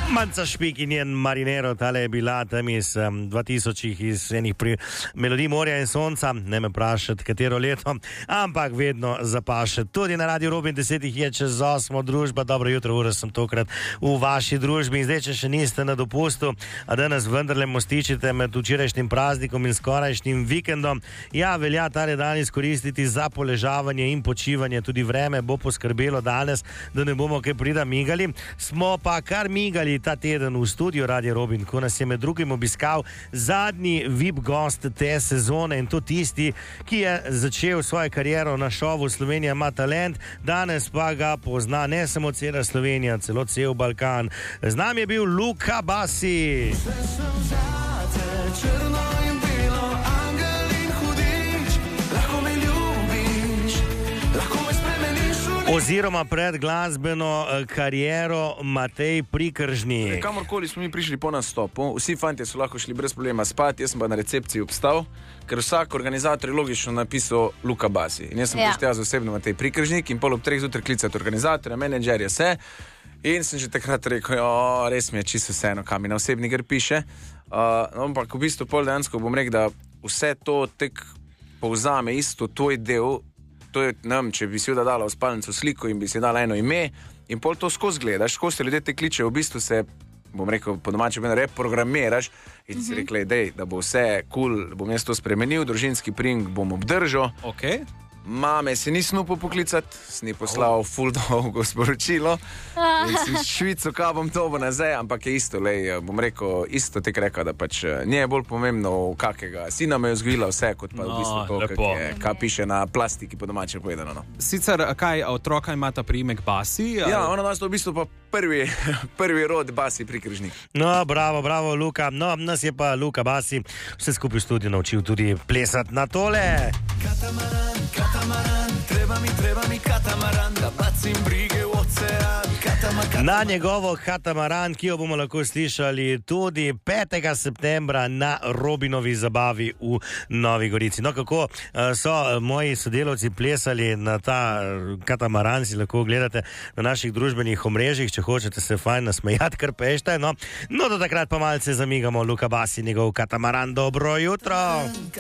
Manca Špik in njen Marinero, tale je bila tam iz 2000 iz enih melodij Morja in Sonca, ne me vprašati katero leto, ampak vedno zapaše. Tudi na Radio Robin 10 je čez 8 družba, dobro jutro, ura sem tokrat v vaši družbi in zdaj, če še niste na dopustu, a danes vendarle mostičite med včerajšnjim praznikom in skorajšnjim vikendom, ja, velja tale dan izkoristiti za poležavanje in počivanje, tudi vreme bo poskrbelo danes, da ne bomo kaj prida migali, smo pa kar migali ta teden v studiu Radio Robin, ko nas je med drugim obiskal zadnji VIP gost te sezone in to tisti, ki je začel svojo kariero na šovu Slovenija ima talent, danes pa ga pozna ne samo cela Slovenija, celo cel Balkan. Z nami je bil Luka Basi. Oziroma pred glasbeno kariero Matej Prikržnik. Kamorkoli smo mi prišli po nastopu, vsi fantje so lahko šli brez problema spat, jaz sem pa na recepciji obstal, ker vsak organizator je logično napisal Luka Basi. In jaz sem prištel osebno Matej Prikržnik in pol ob 3 zjutraj klicati organizatorja, menedžerja, vse. In sem že takrat rekel, res mi je čisto vseeno, kam mi na osebni gr piše. Ampak v bistvu pol dejansko bom rekel, da vse to tek povzame isto tvoj del. To je nam, če bi si jo dala v spalnico sliko in bi si dala eno ime in pol to skozi gledaš, skozi ljudje te kličejo, v bistvu se, bom rekel, po domače reprogramiraš in si rekli, dej, da bo vse cool, bom jaz to spremenil, družinski pring bom obdržal. Okay. Mame si nisem upal poklicati, sem ji poslal ful dolgo sporočilo in si švico, kaj bom to bo nazaj, ampak je isto, bom rekel, isto tek rekel, da pač nje je bolj pomembno, kakega sina me je vzgojila vse, kot pa v bistvu to, kaj piše na plastiki, po domače povedano. No. Sicer, kaj otroka imata priimek Basi? Ja, ona nas to v bistvu pa prvi rod Basi Prikržnik. No, bravo, Luka. No, nas je pa Luka Basi vse skupaj v studiu naučil tudi plesati na tole. Katamaran, treba mi katamaran, da bacim brige v ocean. Na njegovo katamaran, ki jo bomo lahko slišali tudi 5. septembra na Robinovi zabavi v Novi Gorici. No, kako so moji sodelavci plesali na ta katamaran, si lahko gledate na naših družbenih omrežjih, če hočete se fajn nasmejati, kar pešte. No, do takrat pa malce zamigamo Luka Basi, njegov katamaran. Dobro jutro!